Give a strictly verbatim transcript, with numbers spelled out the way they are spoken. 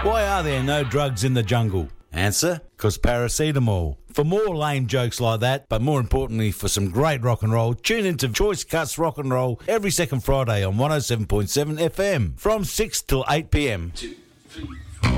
Why are there no drugs in the jungle? Answer, because paracetamol. For more lame jokes like that, but more importantly for some great rock and roll, tune into Choice Cuts Rock and Roll every second Friday on one oh seven point seven F M from six till eight p m. Two, three,